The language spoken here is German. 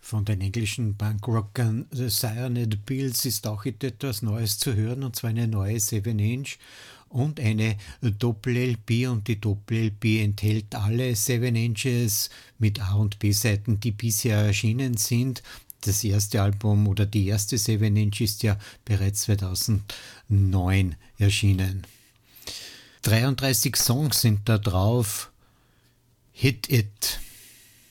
Von den englischen Punkrockern The Cyanide Pills ist auch etwas Neues zu hören, und zwar eine neue 7-Inch und eine Doppel-LP, und die Doppel-LP enthält alle 7 Inches mit A- und B-Seiten, die bisher erschienen sind. Das erste Album oder die erste 7-Inch ist ja bereits 2009 erschienen. 33 Songs sind da drauf. Hit It.